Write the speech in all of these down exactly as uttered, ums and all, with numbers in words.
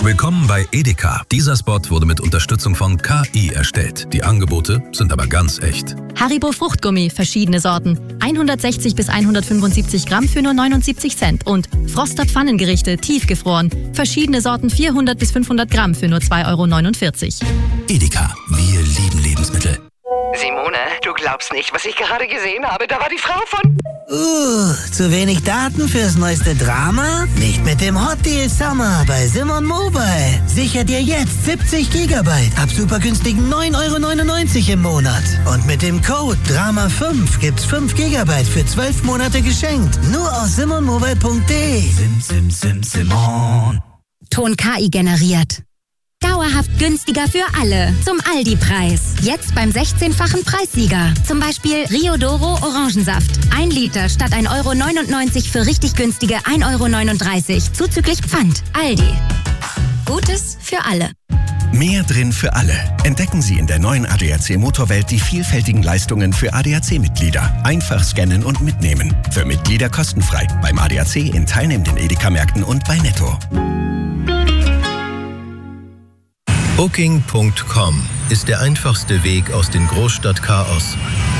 Willkommen bei Edeka. Dieser Spot wurde mit Unterstützung von K I erstellt. Die Angebote sind aber ganz echt. Haribo Fruchtgummi, verschiedene Sorten. hundertsechzig bis hundertfünfundsiebzig Gramm für nur neunundsiebzig Cent. Und Froster Pfannengerichte, tiefgefroren. Verschiedene Sorten vierhundert bis fünfhundert Gramm für nur zwei Euro neunundvierzig. Edeka, wir lieben Lebensmittel. Simone, du glaubst nicht, was ich gerade gesehen habe. Da war die Frau von... Uh, zu wenig Daten fürs neueste Drama? Nicht mit dem Hot Deal Summer bei Simon Mobile. Sicher dir jetzt siebzig Gigabyte ab super günstigen neun Euro neunundneunzig im Monat. Und mit dem Code Drama fünf gibt's fünf Gigabyte für zwölf Monate geschenkt. Nur auf simon mobile punkt de. Sim, sim, sim, Simon. Ton K I generiert. Dauerhaft günstiger für alle. Zum Aldi-Preis. Jetzt beim sechzehnfachen Preissieger. Zum Beispiel Rio Doro Orangensaft. Ein Liter statt ein Euro neunundneunzig für richtig günstige ein Euro neununddreißig. Zuzüglich Pfand. Aldi. Gutes für alle. Mehr drin für alle. Entdecken Sie in der neuen A D A C Motorwelt die vielfältigen Leistungen für A D A C-Mitglieder. Einfach scannen und mitnehmen. Für Mitglieder kostenfrei. Beim A D A C in teilnehmenden Edeka-Märkten und bei Netto. Booking Punkt com ist der einfachste Weg aus dem Großstadtchaos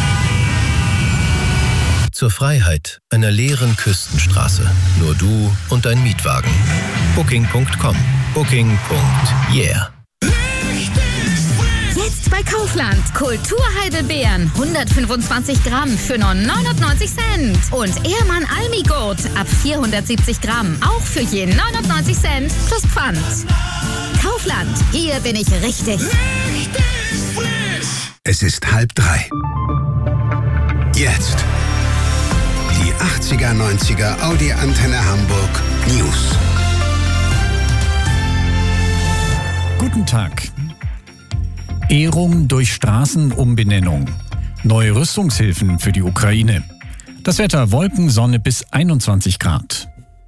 zur Freiheit einer leeren Küstenstraße. Nur du und dein Mietwagen. Booking Punkt com. Booking. Yeah. Jetzt bei Kaufland. Kulturheidelbeeren. hundertfünfundzwanzig Gramm für nur neunundneunzig Cent. Und Ehrmann Almigurt ab vierhundertsiebzig Gramm. Auch für je neunundneunzig Cent plus Pfand. Kaufland. Hier bin ich richtig. Richtig frisch. Es ist halb drei. Jetzt. Die achtziger, neunziger Audi Antenne Hamburg News. Guten Tag. Ehrung durch Straßenumbenennung. Neue Rüstungshilfen für die Ukraine. Das Wetter: Wolken, Sonne bis einundzwanzig Grad.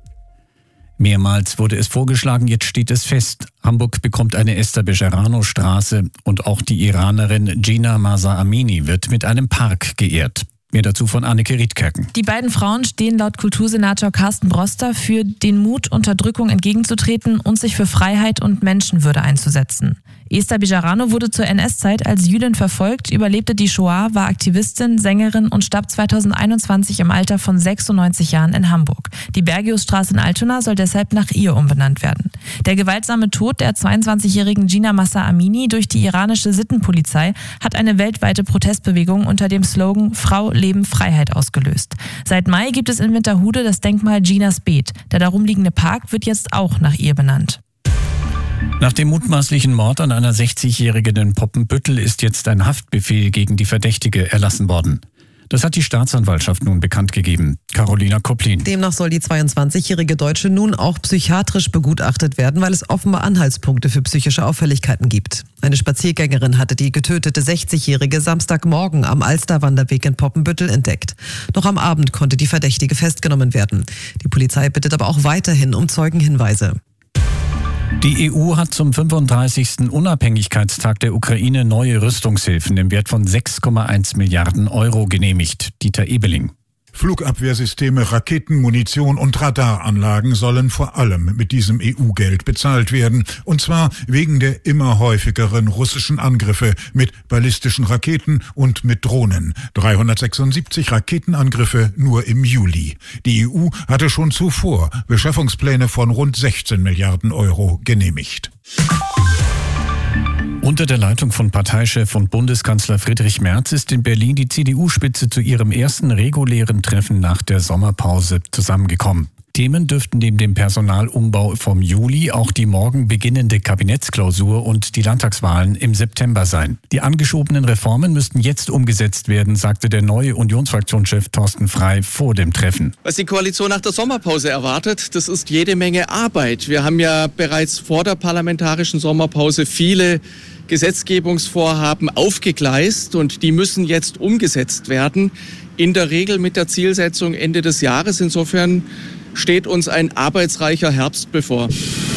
Mehrmals wurde es vorgeschlagen, jetzt steht es fest. Hamburg bekommt eine Esther Bejarano-Straße und auch die Iranerin Jina Mahsa Amini wird mit einem Park geehrt. Mehr dazu von Anneke Riedkerken. Die beiden Frauen stehen laut Kultursenator Carsten Broster für den Mut, Unterdrückung entgegenzutreten und sich für Freiheit und Menschenwürde einzusetzen. Esther Bejarano wurde zur N S-Zeit als Jüdin verfolgt, überlebte die Shoah, war Aktivistin, Sängerin und starb zweitausendeinundzwanzig im Alter von sechsundneunzig Jahren in Hamburg. Die Bergiusstraße in Altona soll deshalb nach ihr umbenannt werden. Der gewaltsame Tod der zweiundzwanzigjährigen Jina Mahsa Amini durch die iranische Sittenpolizei hat eine weltweite Protestbewegung unter dem Slogan Frau, Leben, Freiheit ausgelöst. Seit Mai gibt es in Winterhude das Denkmal Jinas Beet. Der darum liegende Park wird jetzt auch nach ihr benannt. Nach dem mutmaßlichen Mord an einer sechzigjährigen in Poppenbüttel ist jetzt ein Haftbefehl gegen die Verdächtige erlassen worden. Das hat die Staatsanwaltschaft nun bekannt gegeben. Carolina Kopplin. Demnach soll die zweiundzwanzigjährige Deutsche nun auch psychiatrisch begutachtet werden, weil es offenbar Anhaltspunkte für psychische Auffälligkeiten gibt. Eine Spaziergängerin hatte die getötete sechzigjährige Samstagmorgen am Alsterwanderweg in Poppenbüttel entdeckt. Noch am Abend konnte die Verdächtige festgenommen werden. Die Polizei bittet aber auch weiterhin um Zeugenhinweise. Die E U hat zum fünfunddreißigsten Unabhängigkeitstag der Ukraine neue Rüstungshilfen im Wert von sechs Komma eins Milliarden Euro genehmigt. Dieter Ebeling. Flugabwehrsysteme, Raketen, Munition und Radaranlagen sollen vor allem mit diesem E U-Geld bezahlt werden. Und zwar wegen der immer häufigeren russischen Angriffe mit ballistischen Raketen und mit Drohnen. dreihundertsechsundsiebzig Raketenangriffe nur im Juli. Die E U hatte schon zuvor Beschaffungspläne von rund sechzehn Milliarden Euro genehmigt. Unter der Leitung von Parteichef und Bundeskanzler Friedrich Merz ist in Berlin die C D U-Spitze zu ihrem ersten regulären Treffen nach der Sommerpause zusammengekommen. Themen dürften neben dem Personalumbau vom Juli auch die morgen beginnende Kabinettsklausur und die Landtagswahlen im September sein. Die angeschobenen Reformen müssten jetzt umgesetzt werden, sagte der neue Unionsfraktionschef Thorsten Frey vor dem Treffen. Was die Koalition nach der Sommerpause erwartet, das ist jede Menge Arbeit. Wir haben ja bereits vor der parlamentarischen Sommerpause viele Gesetzgebungsvorhaben aufgegleist und die müssen jetzt umgesetzt werden. In der Regel mit der Zielsetzung Ende des Jahres. Insofern steht uns ein arbeitsreicher Herbst bevor.